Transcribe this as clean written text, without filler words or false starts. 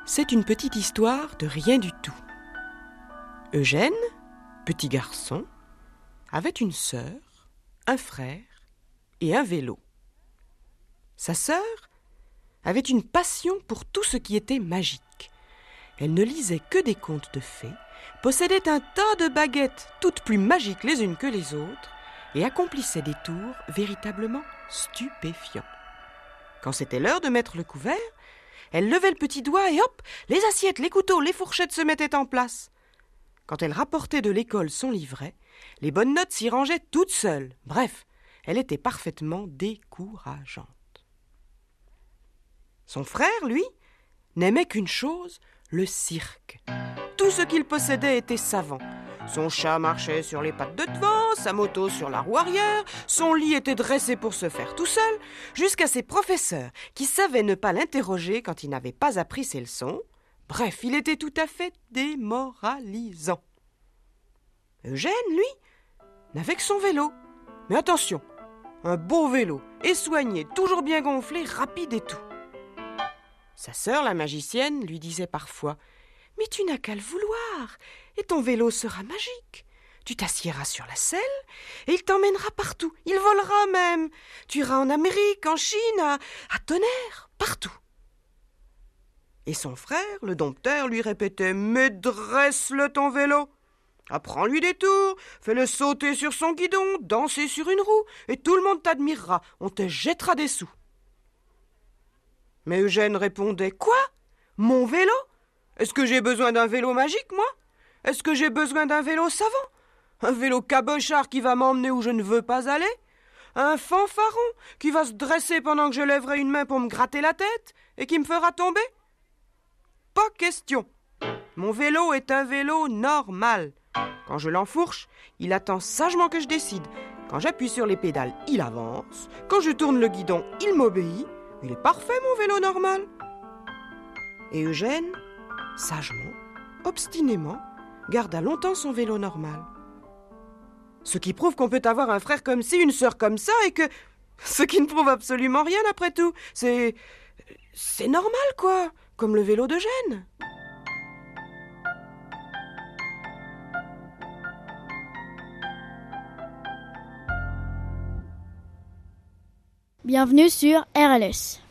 C'est une petite histoire de rien du tout. Eugène, petit garçon, avait une sœur, un frère et un vélo. Sa sœur avait une passion pour tout ce qui était magique. Elle ne lisait que des contes de fées, possédait un tas de baguettes, toutes plus magiques les unes que les autres, et accomplissait des tours véritablement stupéfiants. Quand c'était l'heure de mettre le couvert, elle levait le petit doigt et hop, les assiettes, les couteaux, les fourchettes se mettaient en place. Quand elle rapportait de l'école son livret, les bonnes notes s'y rangeaient toutes seules. Bref, elle était parfaitement décourageante. Son frère, lui, n'aimait qu'une chose, le cirque. Tout ce qu'il possédait était savant. Son chat marchait sur les pattes de devant, sa moto sur la roue arrière, son lit était dressé pour se faire tout seul, jusqu'à ses professeurs qui savaient ne pas l'interroger quand il n'avait pas appris ses leçons. Bref, il était tout à fait démoralisant. Eugène, lui, n'avait que son vélo. Mais attention, un beau vélo, et soigné, toujours bien gonflé, rapide et tout. Sa sœur, la magicienne, lui disait parfois « Mais tu n'as qu'à le vouloir, et ton vélo sera magique. Tu t'assiéras sur la selle, et il t'emmènera partout. Il volera même. Tu iras en Amérique, en Chine, à Tonnerre, partout. » Et son frère, le dompteur, lui répétait « Mais dresse-le ton vélo. Apprends-lui des tours, fais-le sauter sur son guidon, danser sur une roue, et tout le monde t'admirera, on te jettera des sous. » Mais Eugène répondait « Quoi ? Mon vélo ? Est-ce que j'ai besoin d'un vélo magique, moi ? Est-ce que j'ai besoin d'un vélo savant ? Un vélo cabochard qui va m'emmener où je ne veux pas aller ? Un fanfaron qui va se dresser pendant que je lèverai une main pour me gratter la tête et qui me fera tomber ? Pas question. Mon vélo est un vélo normal. Quand je l'enfourche, il attend sagement que je décide. Quand j'appuie sur les pédales, il avance. Quand je tourne le guidon, il m'obéit. Il est parfait, mon vélo normal. » Et Eugène, sagement, obstinément, garda longtemps son vélo normal. Ce qui prouve qu'on peut avoir un frère comme ci, une sœur comme ça, et que... Ce qui ne prouve absolument rien, après tout. C'est normal, quoi, comme le vélo d'Eugène. Bienvenue sur RLS.